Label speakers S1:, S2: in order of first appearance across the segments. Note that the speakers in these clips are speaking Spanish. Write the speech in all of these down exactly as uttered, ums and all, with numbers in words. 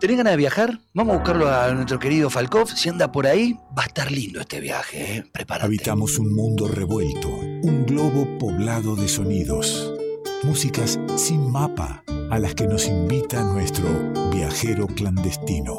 S1: ¿Tenés ganas de viajar? Vamos a buscarlo a nuestro querido Falkov. Si anda por ahí, va a estar lindo este viaje, ¿eh? Prepárate.
S2: Habitamos un mundo revuelto, un globo poblado de sonidos, músicas sin mapa a las que nos invita nuestro viajero clandestino.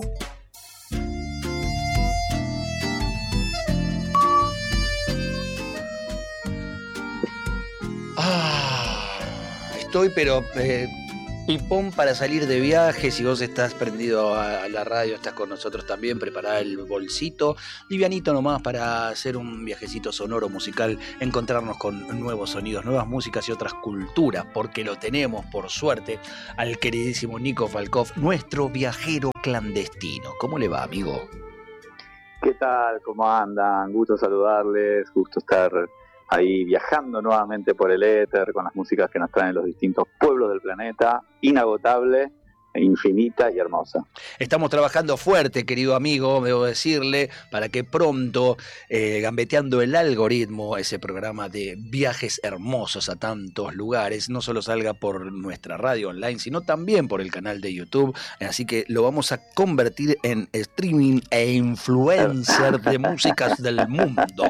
S1: Ah, estoy pero eh, pipón para salir de viaje. Si vos estás prendido a la radio, estás con nosotros también, prepará el bolsito, livianito nomás para hacer un viajecito sonoro musical, encontrarnos con nuevos sonidos, nuevas músicas y otras culturas, porque lo tenemos, por suerte, al queridísimo Nico Falkov, nuestro viajero clandestino. ¿Cómo le va, amigo?
S3: ¿Qué tal? ¿Cómo andan? Gusto saludarles, gusto estar ahí viajando nuevamente por el éter con las músicas que nos traen los distintos pueblos del planeta, inagotable, infinita y hermosa.
S1: Estamos trabajando fuerte, querido amigo, debo decirle, para que pronto, eh, gambeteando el algoritmo, ese programa de viajes hermosos a tantos lugares, no solo salga por nuestra radio online, sino también por el canal de YouTube. Así que lo vamos a convertir en streaming e influencer de músicas del mundo.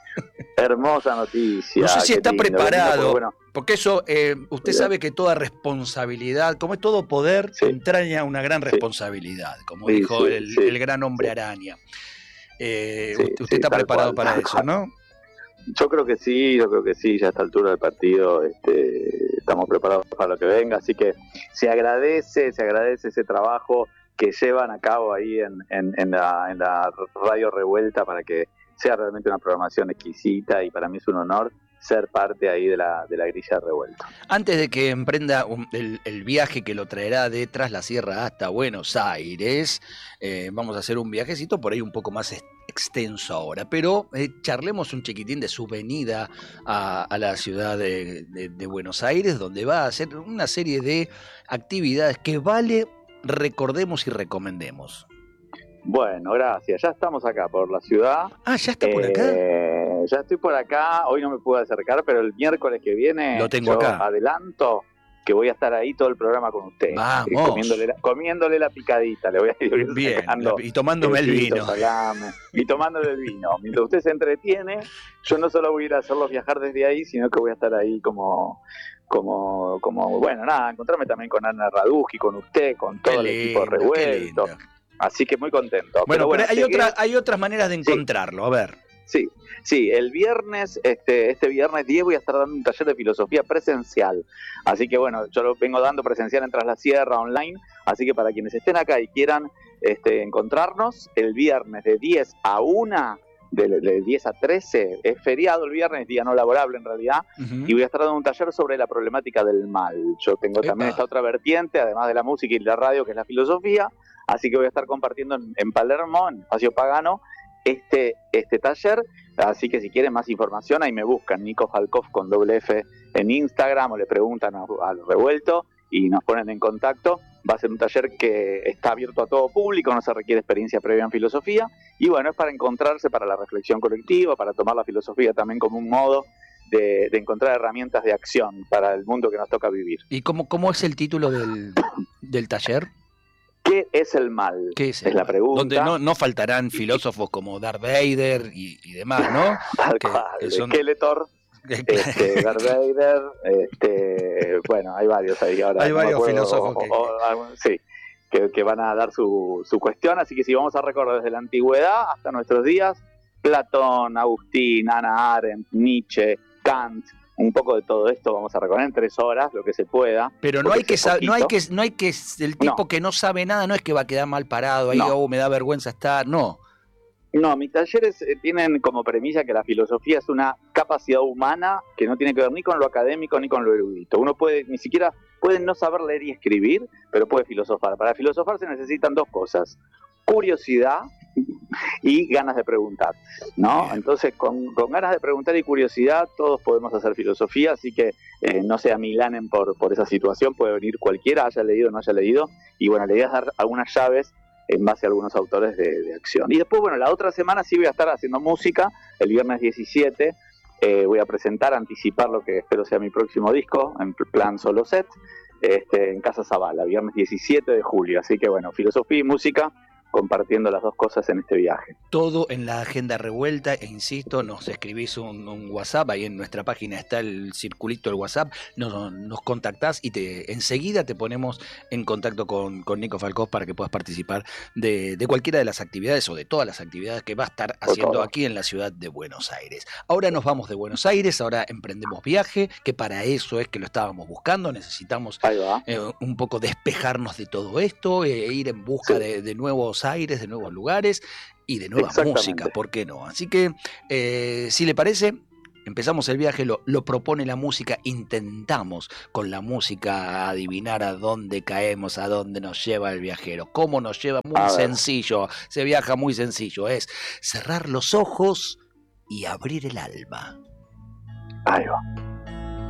S3: Hermosa noticia.
S1: No sé si está lindo, preparado, porque, bueno, porque eso, eh, usted sabe que toda responsabilidad, como es todo poder, sí, entraña una gran responsabilidad, sí, como sí, dijo sí, el, sí, el gran hombre sí. araña. Eh, sí, usted sí, está preparado cual, para eso, cual. ¿no?
S3: Yo creo que sí, yo creo que sí, ya a esta altura del partido este, estamos preparados para lo que venga, así que se agradece, se agradece ese trabajo que llevan a cabo ahí en, en, en, la, en la Radio Revuelta para que sea realmente una programación exquisita, y para mí es un honor ser parte ahí de la, de la grilla Revuelta.
S1: Antes de que emprenda un, el, el viaje que lo traerá de Tras la Sierra hasta Buenos Aires, eh, vamos a hacer un viajecito por ahí un poco más extenso ahora, pero eh, charlemos un chiquitín de su venida a, a la ciudad de, de, de Buenos Aires, donde va a hacer una serie de actividades que vale recordemos y recomendemos.
S3: Bueno, gracias. Ya estamos acá por la ciudad.
S1: Ah, ¿ya está por
S3: eh, acá? Ya estoy por acá. Hoy no me pude acercar, pero el miércoles que viene
S1: lo tengo
S3: yo
S1: acá.
S3: Adelanto que voy a estar ahí todo el programa con usted.
S1: Vamos.
S3: Eh, comiéndole, la, comiéndole la picadita. Le voy a ir
S1: bien,
S3: sacando
S1: y tomándome el vino.
S3: Salame, y tomándole el vino. Mientras usted se entretiene, yo no solo voy a ir a hacerlos viajar desde ahí, sino que voy a estar ahí como... como, como bueno, nada, encontrarme también con Ana Raduski, con usted, con todo
S1: qué
S3: el
S1: lindo,
S3: equipo Revuelto. Así que muy contento.
S1: Bueno, pero, bueno, pero hay,
S3: llegué...
S1: otra, hay otras maneras de encontrarlo,
S3: sí.
S1: a ver.
S3: Sí, sí, el viernes, este, este viernes diez voy a estar dando un taller de filosofía presencial. Así que bueno, yo lo vengo dando presencial en Tras la Sierra online. Así que para quienes estén acá y quieran este, encontrarnos, el viernes de diez a una, de, de diez a trece, es feriado el viernes, día no laborable en realidad, uh-huh. y voy a estar dando un taller sobre la problemática del mal. Yo tengo Epa. también esta otra vertiente, además de la música y la radio, que es la filosofía. Así que voy a estar compartiendo en, en Palermo, en Espacio Pagano, este, este taller. Así que si quieren más información, ahí me buscan, Nico Falkov con doble F en Instagram, o le preguntan al Revuelto y nos ponen en contacto. Va a ser un taller que está abierto a todo público, no se requiere experiencia previa en filosofía. Y bueno, es para encontrarse, para la reflexión colectiva, para tomar la filosofía también como un modo de, de encontrar herramientas de acción para el mundo que nos toca vivir.
S1: ¿Y cómo, cómo es el título del, del taller?
S3: ¿Qué es el mal?
S1: ¿Qué es, el
S3: es
S1: mal?
S3: la pregunta.
S1: Donde no, no faltarán filósofos como Darth Vader y, y demás, ¿no?
S3: Tal
S1: que,
S3: cual,
S1: que son...
S3: Skeletor, este, Darth Vader, este, bueno, hay varios ahí ahora.
S1: Hay
S3: no
S1: varios
S3: acuerdo,
S1: filósofos
S3: o,
S1: que...
S3: O, o, sí, que, que van a dar su, su cuestión, así que si vamos a recordar desde la antigüedad hasta nuestros días, Platón, Agustín, Hannah Arendt, Nietzsche, Kant, un poco de todo esto vamos a recorrer en tres horas, lo que se pueda.
S1: Pero no hay que saber, no hay que, no hay que, el tipo no. que no sabe nada, no es que va a quedar mal parado, ahí, no. oh, me da vergüenza estar, no.
S3: No, mis talleres tienen como premisa que la filosofía es una capacidad humana que no tiene que ver ni con lo académico ni con lo erudito. Uno puede, ni siquiera, puede no saber leer y escribir, pero puede filosofar. Para filosofar se necesitan dos cosas: curiosidad y ganas de preguntar, ¿no? Entonces, con, con ganas de preguntar y curiosidad, todos podemos hacer filosofía, así que eh, no se amilanen por, por esa situación, puede venir cualquiera, haya leído o no haya leído, y bueno, la idea es dar algunas llaves en base a algunos autores de, de acción. Y después, bueno, la otra semana sí voy a estar haciendo música, el viernes diecisiete, eh, voy a presentar, anticipar lo que espero sea mi próximo disco, en plan solo set, este, en Casa Zavala, viernes diecisiete de julio. Así que bueno, filosofía y música, compartiendo las dos cosas en este viaje.
S1: Todo en la agenda revuelta, e insisto, nos escribís un, un WhatsApp, ahí en nuestra página está el circulito del WhatsApp, nos, nos contactás y te enseguida te ponemos en contacto con, con Nico Falcoz para que puedas participar de, de cualquiera de las actividades o de todas las actividades que va a estar haciendo aquí en la ciudad de Buenos Aires. Ahora nos vamos de Buenos Aires, ahora emprendemos viaje, que para eso es que lo estábamos buscando, necesitamos eh, un poco despejarnos de todo esto, e eh, ir en busca sí. de, de nuevos aires, de nuevos lugares y de nueva música, ¿por qué no? Así que, eh, si le parece, empezamos el viaje, lo, lo propone la música, intentamos con la música adivinar a dónde caemos, a dónde nos lleva el viajero, cómo nos lleva, muy sencillo, se viaja muy sencillo, es cerrar los ojos y abrir el alma.
S3: Ahí va.